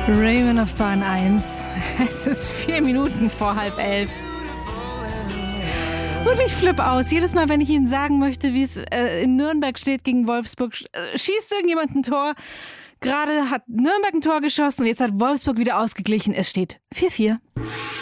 Raymond auf Bahn 1. Es ist 4 Minuten vor 10:30. Und ich flippe aus. Jedes Mal, wenn ich Ihnen sagen möchte, wie es in Nürnberg steht gegen Wolfsburg, schießt irgendjemand ein Tor. Gerade hat Nürnberg ein Tor geschossen und jetzt hat Wolfsburg wieder ausgeglichen. Es steht 4:4.